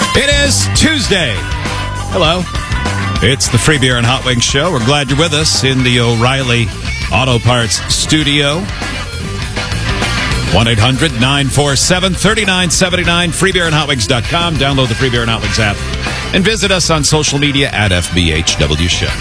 It is Tuesday. Hello. It's the Free Beer and Hot Wings Show. We're glad you're with us in the O'Reilly Auto Parts studio. 1-800-947-3979, freebeerandhotwings.com. Download the Free Beer and Hot Wings app and visit us on social media at FBHW Show.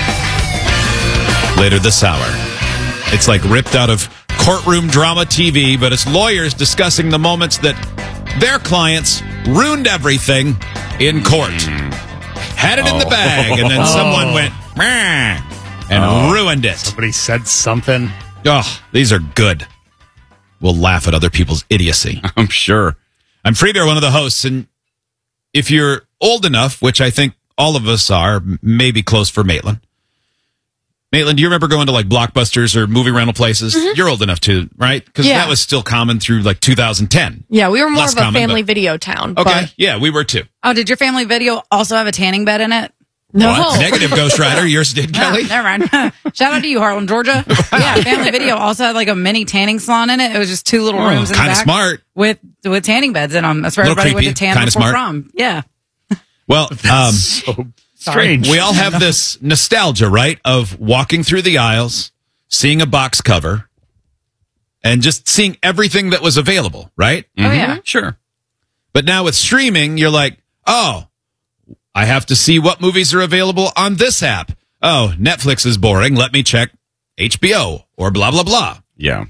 Later this hour, it's like ripped out of courtroom drama TV, but it's lawyers discussing the moments that their clients ruined everything in court. Had it in the bag, and then someone went, "Meh," and ruined it. Somebody said something. Oh, these are good. We'll laugh at other people's idiocy. I'm sure. I'm Free Beer, one of the hosts, and if you're old enough, which I think all of us are, maybe close for Maitland. Maitland, do you remember going to like Blockbusters or movie rental places? Mm-hmm. You're old enough to, right? Because that was still common through like 2010. Yeah, we were more Less of a common, family but- video town. Okay, but- yeah, we were too. Oh, did your family video also have a tanning bed in it? No. What? Negative, Ghost Rider. Yours did, Kelly? Never mind. Shout out to you, Harlem, Georgia. Yeah, family video also had like a mini tanning salon in it. It was just two little rooms in the Kind of back smart. with tanning beds in them. That's where Little everybody went creepy, to tan kinda before smart. prom. Yeah. Well, So strange. we all have this nostalgia, right, of walking through the aisles, seeing a box cover, and just seeing everything that was available, right? Oh, yeah. Sure. But now with streaming, you're like, oh, I have to see what movies are available on this app. Oh, Netflix is boring. Let me check HBO or blah, blah, blah. Yeah.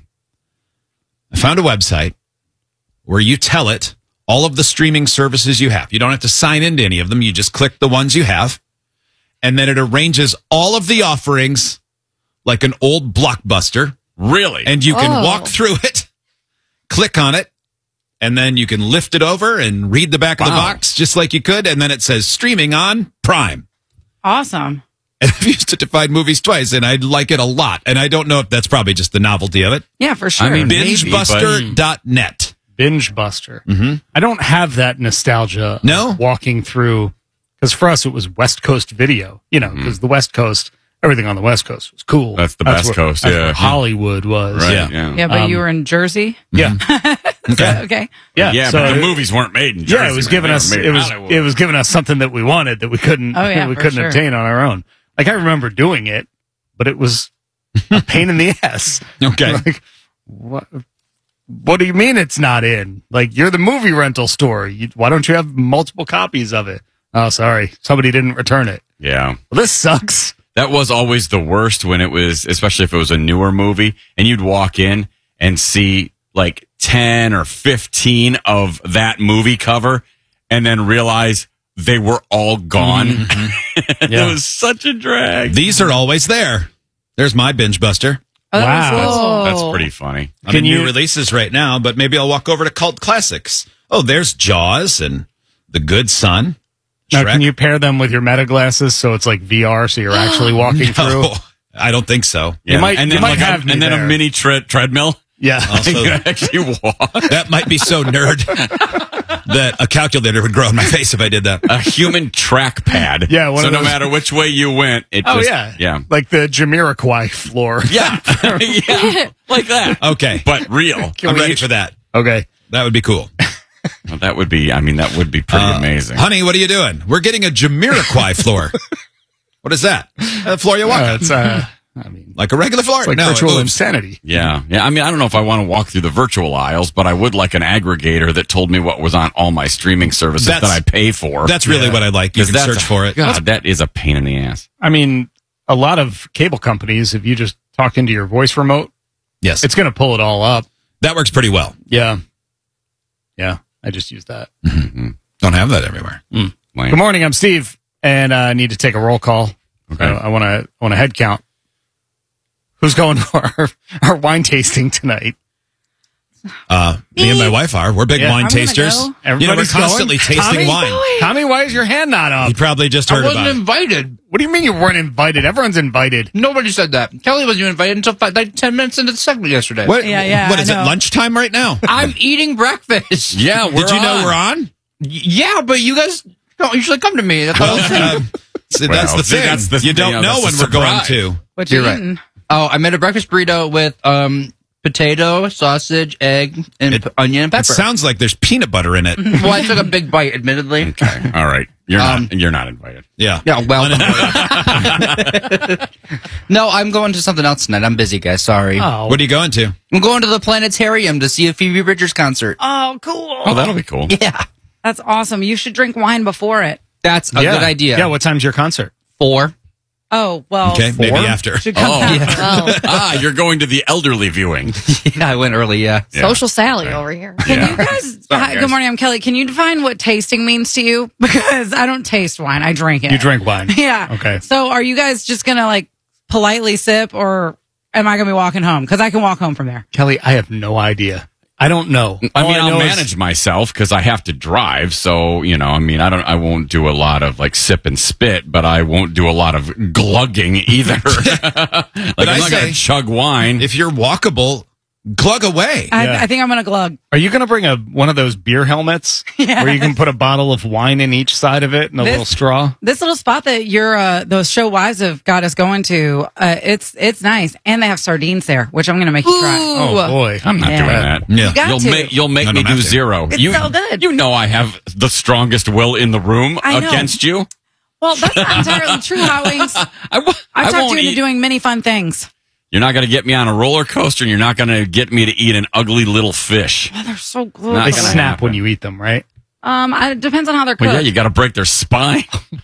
I found a website where you tell it all of the streaming services you have. You don't have to sign into any of them. You just click the ones you have. And then it arranges all of the offerings like an old Blockbuster. Really? And you can Oh. walk through it, click on it, and then you can lift it over and read the back of the Wow. box just like you could. And then it says streaming on Prime. Awesome. And I've used it to find movies twice, and I like it a lot. And I don't know if that's probably just the novelty of it. Yeah, for sure. I mean, BingeBuster.net. Binge Buster. Mm-hmm. I don't have that nostalgia. No? Of walking through, because for us it was West Coast video. You know, because the West Coast, everything on the West Coast was cool. That's the West Coast, That's yeah. where Hollywood was. Right. Yeah. Yeah. yeah, but you were in Jersey? Yeah, Okay. Okay. yeah. Yeah, So but the movies weren't made in Jersey. yeah, it was man. giving They us were made it in was Hollywood. it was giving us something that we wanted that we couldn't Oh, yeah, we for couldn't sure. obtain on our own. Like I remember doing it, but it was a pain in the ass. Okay. Like what do you mean it's not in? Like you're the movie rental store. Why don't you have multiple copies of it? Oh, sorry, somebody didn't return it. Yeah. Well, this sucks. That was always the worst when it was, especially if it was a newer movie, and you'd walk in and see like 10 or 15 of that movie cover and then realize they were all gone. Yeah. It was such a drag. These are always there. There's my BingeBuster. Oh, Wow. cool. That's pretty funny. I'm in Can new you- releases right now, but maybe I'll walk over to Cult Classics. Oh, there's Jaws and The Good Son. Now, Shrek. can you pair them with your meta glasses so it's like VR, so you're actually walking through? No, I don't think so. Yeah. might- and you then might like have me and then there. a mini treadmill. Yeah. Also, You could actually walk. that might be so nerd that a calculator would grow on my face if I did that. A human track pad. Yeah, one So of no those- matter which way you went, it Oh, just, yeah. Yeah. Like the Jamiroquai floor. Yeah. Yeah. Like that. Okay. But real. I'm ready for that. Okay. That would be cool. Well, that would be pretty amazing. Honey, what are you doing? We're getting a Jamiroquai floor. What is that? The floor you walk on. It's, I mean, Like a regular floor? it's like no, it virtual moves. insanity. Yeah. Yeah. I mean, I don't know if I want to walk through the virtual aisles, but I would like an aggregator that told me what was on all my streaming services that I pay for. That's really Yeah. what I like. You can search for it. God, that is a pain in the ass. I mean, a lot of cable companies, if you just talk into your voice remote, Yes. it's going to pull it all up. That works pretty well. Yeah. Yeah. I just use that. Don't have that everywhere. Lame. Good morning. I'm Steve, and I need to take a roll call. Okay. I want a head count. Who's going for our wine tasting tonight? Me and my wife are. We're big Yeah. wine I'm gonna tasters. go. You know, we're Everybody's constantly going? tasting Tommy? wine. Tommy, why is your hand not up? He probably just heard I about wasn't it. invited. What do you mean you weren't invited? Everyone's invited. Nobody said that. Kelly wasn't even invited until like 10 minutes into the segment yesterday. What, Yeah, what I is it, know. lunchtime right now? I'm eating breakfast. Yeah. Did you know we're on? Yeah, but you guys don't usually come to me. That's all I'm saying. See, Well, that's the see, thing. that's the- you don't you know, know when that's the we're going surprise. to. What you You're right. eating? Oh, I made a breakfast burrito with potato, sausage, egg, and onion and It pepper. sounds like there's peanut butter in it. Well, I took a big bite, admittedly. Okay. All right. You're not invited. Yeah. Yeah, well. No, I'm going to something else tonight. I'm busy, guys. Sorry. Oh, What are you going to? I'm going to the Planetarium to see a Phoebe Bridgers concert. Oh, cool. Oh, that'll be cool. Yeah. That's awesome. You should drink wine before it. That's a good idea. Yeah, what time's your concert? 4. Oh, well. Okay, maybe after. Should come back. Oh, You're going to the elderly viewing. Yeah, I went early, yeah. Social Sally over here. Can you guys, Sorry, hi, guys. good morning, I'm Kelly. Can you define what tasting means to you? Because I don't taste wine, I drink it. You drink wine. Yeah. Okay. So are you guys just going to like politely sip or am I going to be walking home? Because I can walk home from there. Kelly, I have no idea. I don't know. I All mean, I'll know is- manage myself because I have to drive. So, I won't do a lot of like sip and spit, but I won't do a lot of glugging either. I'm I not going say- to chug wine. If you're walkable, glug away. Yeah. I think I'm going to glug. Are you going to bring one of those beer helmets where you can put a bottle of wine in each side of it and a This- little straw? This little spot that those show wives have got us going to, it's nice. And they have sardines there, which I'm going to make you try. Oh boy, I'm not Yeah. doing Doing that. that. Yeah. got to. You'll make I me don't do have to. 0. It's so good. You know I have the strongest will in the room I know. against you. Well, that's not entirely true, Hot Wings. I I've talked won't you into eat. doing many fun things. You're not going to get me on a roller coaster, and you're not going to get me to eat an ugly little fish. Oh, they're so good. Not They gonna snap happen. when you eat them, right? It depends on how they're Well, cooked. yeah, you got to break their spine.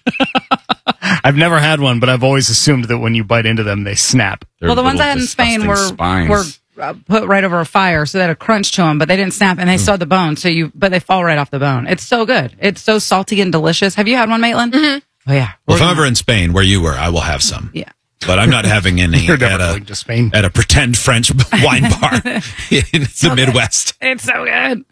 I've never had one, but I've always assumed that when you bite into them, they snap. They're Well, the ones little I had in Spain disgusting were spines. put right over a fire, so they had a crunch to them, but they didn't snap, and they still had the bone. But they fall right off the bone. It's so good. It's so salty and delicious. Have you had one, Maitland? Mm-hmm. Oh yeah. Well, if I'm ever in Spain, where you were, I will have some. Yeah. But I'm not having any You're never at going to Spain. a pretend French wine bar in the Midwest. It's so good.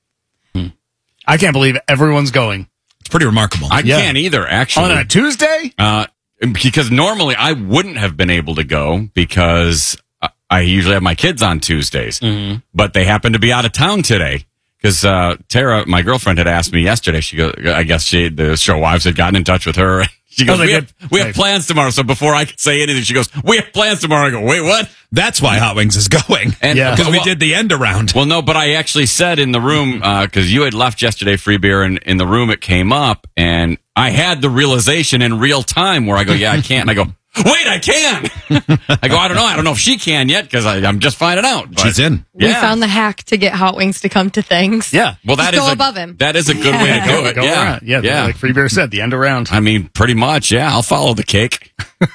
I can't believe everyone's going It's pretty remarkable. I Yeah. can't either, actually. on a Tuesday. Because normally I wouldn't have been able to go because I usually have my kids on Tuesdays, but they happen to be out of town today. Because Tara, my girlfriend, had asked me yesterday. She goes, I guess the show wives had gotten in touch with her. She goes, they we did? have Nice. plans tomorrow. So before I could say anything, she goes, we have plans tomorrow. I go, wait, what? That's why Hot Wings is going. And Yeah. Because we well- did the end around. Well, no, but I actually said in the room, because you had left yesterday, free beer, and in the room it came up, and I had the realization in real time where I go, yeah, I can't. And I go, wait, I can. I go, I don't know. I don't know if she can yet because I'm just finding out. But, She's in. We Yeah. found the hack to get Hot Wings to come to things. Yeah. Well, that Just is go above him. That is a good way to do it. Go Yeah. around. Yeah. Like Free Beer said, the end around. I mean, pretty much. Yeah. I'll follow the cake.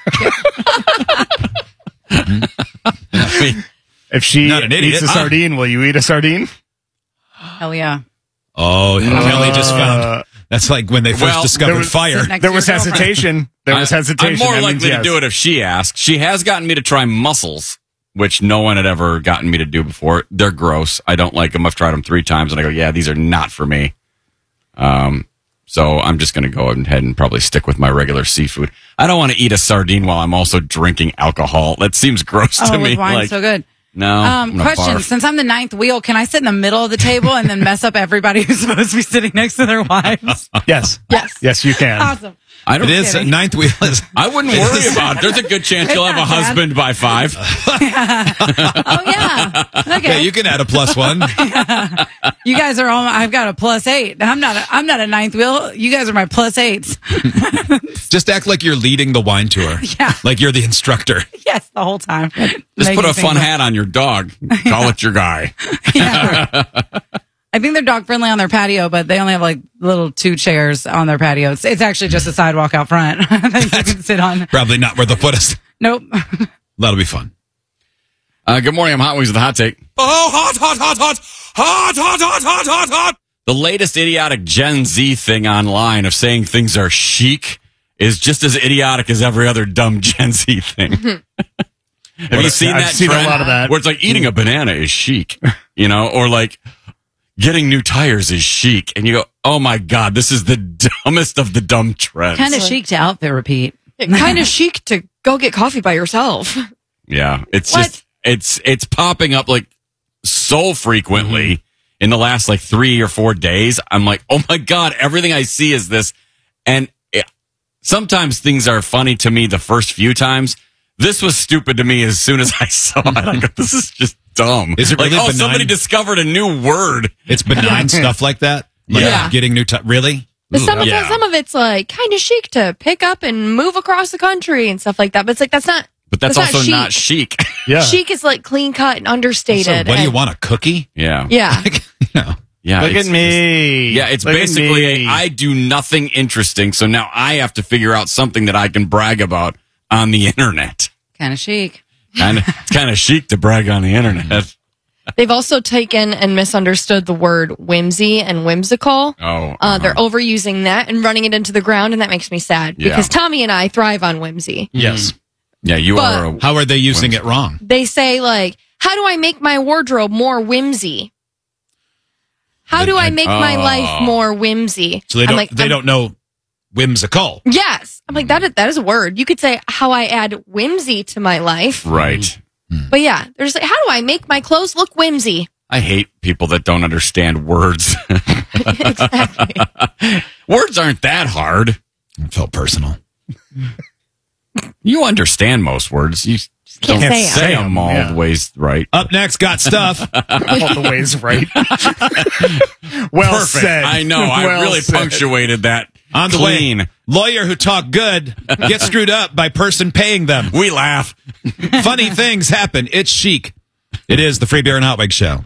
I mean, If she Not an idiot. eats a Ah. sardine, will you eat a sardine? Hell yeah. Oh, Kelly just found. That's like when they first Well, discovered there was- fire. Next There to was your girlfriend. hesitation. There was hesitation. I'm more That likely means to yes. do it if she asks. She has gotten me to try mussels, which no one had ever gotten me to do before. They're gross. I don't like them. I've tried them 3 times, and I go, yeah, these are not for me. So I'm just going to go ahead and probably stick with my regular seafood. I don't want to eat a sardine while I'm also drinking alcohol. That seems gross to Oh, me. with wine, Like, so good. no. I'm gonna Question: barf. since I'm the 9th wheel, can I sit in the middle of the table and then mess up everybody who's supposed to be sitting next to their wives? Yes. Yes. Yes, you can. Awesome. I don't. It is kidding. ninth wheel. Is, I wouldn't worry about it. There's a good chance you'll have a not bad. husband by 5. Oh yeah. Okay. yeah, you can add a +1. You guys are all. I've got a +8. I'm not a 9th wheel. You guys are my +8s. Just act like you're leading the wine tour. Yeah. Like you're the instructor. Yes, the whole time. Just put a fun hat on your dog. Call it your guy. Yeah. I think they're dog friendly on their patio, but they only have like little 2 chairs on their patio. It's actually just a sidewalk out front that you can sit on. Probably not where they'll put us. Nope. That'll be fun. Good morning. I'm Hot Wings with the hot take. Oh, hot, hot, hot, hot, hot, hot, hot, hot, hot, hot. The latest idiotic Gen Z thing online of saying things are chic is just as idiotic as every other dumb Gen Z thing. Have you seen I've that seen a trend? lot of that. Where it's like eating a banana is chic, or like getting new tires is chic. And you go, oh my God, this is the dumbest of the dumb trends. Kind of chic to outfit repeat. Kind of chic to go get coffee by yourself. Yeah, it's What? just it's popping up like so frequently in the last like 3 or 4 days. I'm like, oh my God, everything I see is this. And sometimes things are funny to me the first few times. This was stupid to me as soon as I saw it. I go, this is just dumb. Is it really benign? Somebody discovered a new word. It's benign stuff like that? Like Yeah. getting new really? But some of Yeah. it, some of it's like kind of chic to pick up and move across the country and stuff like that. But it's like that's not. But that's also not chic. Yeah. Chic is like clean cut and So understated. what do you and- want, a cookie? Yeah. Yeah. Yeah. Look it's- at me. Yeah, it's Look at basically me. I do nothing interesting, so now I have to figure out something that I can brag about on the internet. Kind of chic. It's kind of chic to brag on the internet. They've also taken and misunderstood the word whimsy and whimsical. Oh, They're overusing that and running it into the ground, and that makes me sad Yeah. because Tommy and I thrive on whimsy. Yes. Yeah, you But- are. How are they using it wrong? They say like, "How do I make my wardrobe more whimsy? How do I make my life more whimsy?" So they I'm don't like, they I'm- don't know whimsical. Yes, I'm like that is a word. You could say how I add whimsy to my life, Right. but yeah, there's like, how do I make my clothes look whimsy? I hate people that don't understand words. Exactly. Words aren't that hard. It felt personal. You understand most words. You Can't don't say 'em. say them all Yeah. the ways right. Up next, got stuff. All the ways right. Well Perfect. said. I know. I Well really said. punctuated that On the clean. way, lawyer who talk good gets screwed up by person paying them. We laugh. Funny things happen. It's chic. It is the Free Beer and Hot Wig Show.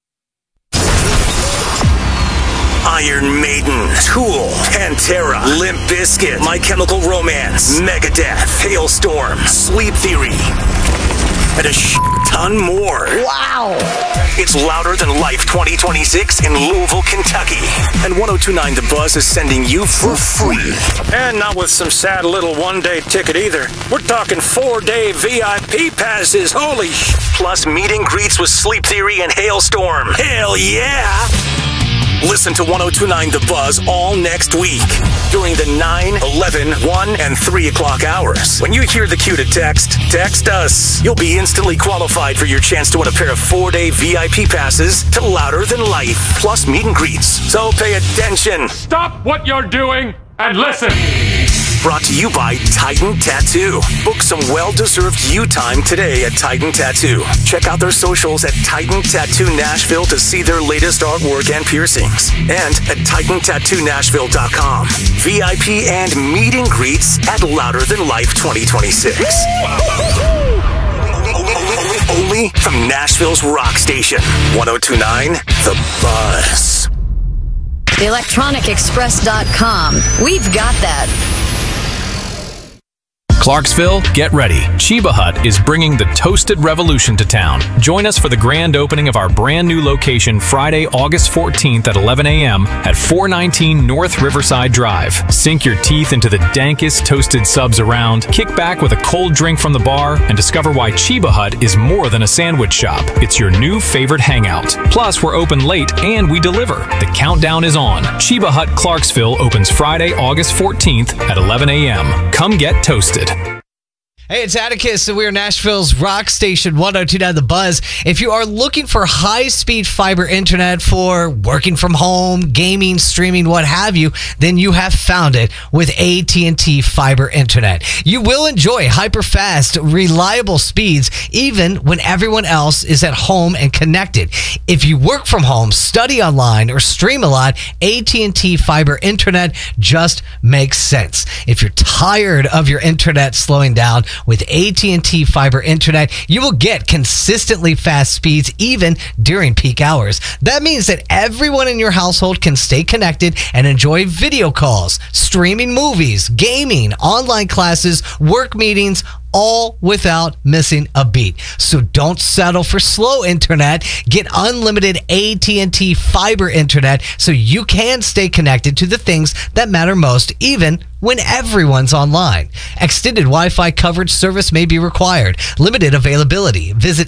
Iron Maiden, Tool, Pantera, Limp Bizkit, My Chemical Romance, Megadeth, Hailstorm, Sleep Theory, and a ton more. Wow! It's Louder Than Life 2026 in Louisville, Kentucky. And 1029 The Buzz is sending you for free. And not with some sad little one-day ticket either. We're talking 4-day VIP passes. Holy Plus meet and greets with Sleep Theory and Hailstorm. Hell yeah! Listen to 1029 The Buzz all next week during the 9, 11, 1, and 3 o'clock hours. When you hear the cue to text us. You'll be instantly qualified for your chance to win a pair of 4-day VIP passes to Louder Than Life, plus meet and greets. So pay attention. Stop what you're doing and listen. Brought to you by Titan Tattoo. Book some well-deserved you time today at Titan Tattoo. Check out their socials at Titan Tattoo Nashville to see their latest artwork and piercings. And at TitanTattooNashville.com. VIP and meet and greets at Louder Than Life 2026. Only from Nashville's rock station. 1029 The Buzz. TheElectronicExpress.com. We've got that. Clarksville, get ready. Chiba Hut is bringing the toasted revolution to town. Join us for the grand opening of our brand new location Friday, August 14th at 11 a.m. at 419 North Riverside Drive. Sink your teeth into the dankest toasted subs around, kick back with a cold drink from the bar, and discover why Chiba Hut is more than a sandwich shop. It's your new favorite hangout. Plus, we're open late and we deliver. The countdown is on. Chiba Hut Clarksville opens Friday, August 14th at 11 a.m. Come get toasted. Hey, it's Atticus, and we are Nashville's rock station 1029 The Buzz. If you are looking for high-speed fiber internet for working from home, gaming, streaming, what have you, then you have found it with AT&T Fiber Internet. You will enjoy hyper-fast, reliable speeds, even when everyone else is at home and connected. If you work from home, study online, or stream a lot, AT&T Fiber Internet just makes sense. If you're tired of your internet slowing down, with AT&T Fiber Internet, you will get consistently fast speeds even during peak hours. That means that everyone in your household can stay connected and enjoy video calls, streaming movies, gaming, online classes, work meetings, all without missing a beat. So don't settle for slow internet. Get unlimited AT&T Fiber Internet so you can stay connected to the things that matter most, even when everyone's online. Extended Wi-Fi coverage service may be required. Limited availability. Visit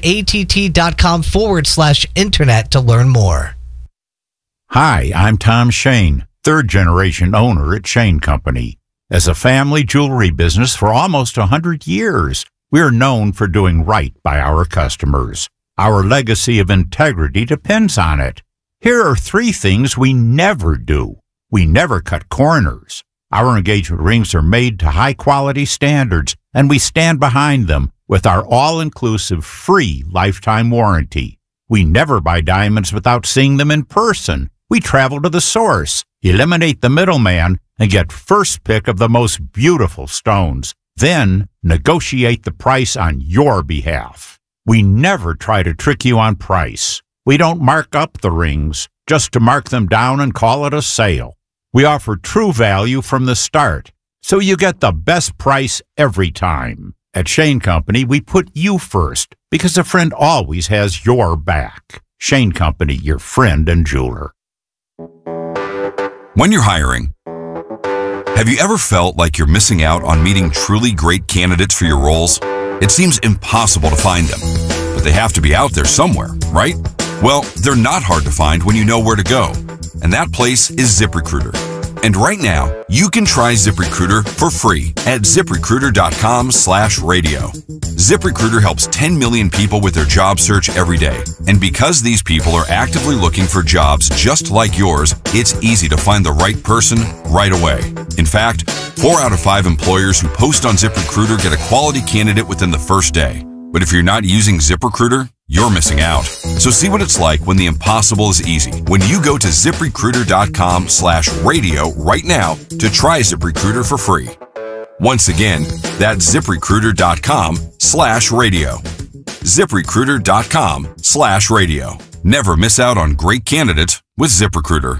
att.com/internet to learn more. Hi, I'm Tom Shane, third-generation owner at Shane Company. As a family jewelry business for almost 100 years, we are known for doing right by our customers. Our legacy of integrity depends on it. Here are 3 things we never do. We never cut corners. Our engagement rings are made to high-quality standards, and we stand behind them. with our all-inclusive free lifetime warranty. We never buy diamonds without seeing them in person. We travel to the source, eliminate the middleman, and get first pick of the most beautiful stones. Then negotiate the price on your behalf. We never try to trick you on price. We don't mark up the rings just to mark them down and call it a sale. We offer true value from the start, so you get the best price every time. At Shane Company, we put you first because a friend always has your back. Shane Company, your friend and jeweler. When you're hiring, have you ever felt like you're missing out on meeting truly great candidates for your roles? It seems impossible to find them, but they have to be out there somewhere, right? Well, they're not hard to find when you know where to go, and that place is ZipRecruiter. And right now, you can try ZipRecruiter for free at ZipRecruiter.com/radio. ZipRecruiter helps 10 million people with their job search every day. And because these people are actively looking for jobs just like yours, it's easy to find the right person right away. In fact, 4 out of 5 employers who post on ZipRecruiter get a quality candidate within the first day. But if you're not using ZipRecruiter, you're missing out. So see what it's like when the impossible is easy. When you go to ZipRecruiter.com/radio right now to try ZipRecruiter for free. Once again, that's ZipRecruiter.com/radio. ZipRecruiter.com/radio. Never miss out on great candidates with ZipRecruiter.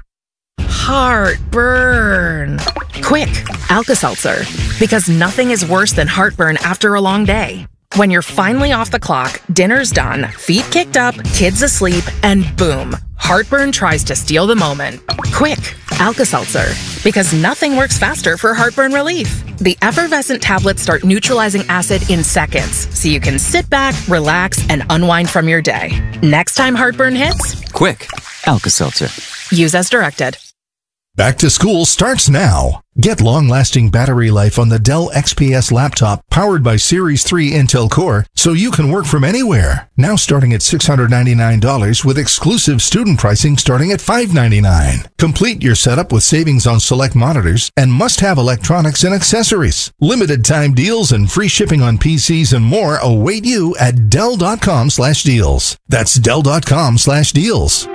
Heartburn. Quick, Alka-Seltzer. Because nothing is worse than heartburn after a long day. When you're finally off the clock, dinner's done, feet kicked up, kids asleep, and boom, heartburn tries to steal the moment. Quick, Alka-Seltzer. Because nothing works faster for heartburn relief. The effervescent tablets start neutralizing acid in seconds, so you can sit back, relax, and unwind from your day. Next time heartburn hits, quick, Alka-Seltzer. Use as directed. Back to school starts now. Get long-lasting battery life on the Dell XPS laptop powered by Series 3 Intel Core so you can work from anywhere. Now starting at $699 with exclusive student pricing starting at $599. Complete your setup with savings on select monitors and must-have electronics and accessories. Limited time deals and free shipping on PCs and more await you at Dell.com/deals. That's Dell.com/deals.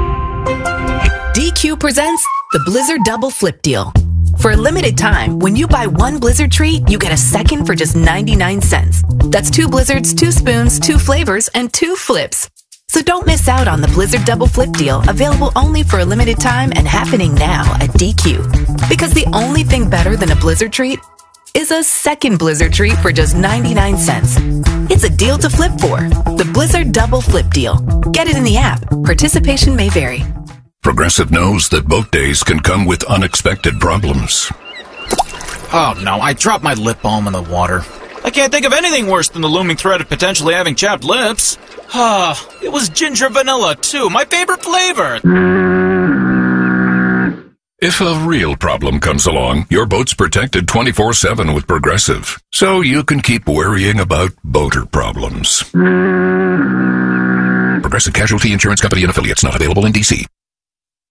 DQ presents the Blizzard Double Flip Deal. For a limited time, when you buy one Blizzard treat, you get a second for just 99 cents. That's 2 Blizzards, 2 spoons, 2 flavors, and 2 flips. So don't miss out on the Blizzard Double Flip Deal, available only for a limited time and happening now at DQ. Because the only thing better than a Blizzard treat is a second Blizzard treat for just 99 cents. It's a deal to flip for. The Blizzard Double Flip Deal. Get it in the app. Participation may vary. Progressive knows that boat days can come with unexpected problems. Oh no, I dropped my lip balm in the water. I can't think of anything worse than the looming threat of potentially having chapped lips. It was ginger vanilla too, my favorite flavor. If a real problem comes along, your boat's protected 24/7 with Progressive, so you can keep worrying about boater problems. Progressive Casualty Insurance Company and affiliates, not available in D.C.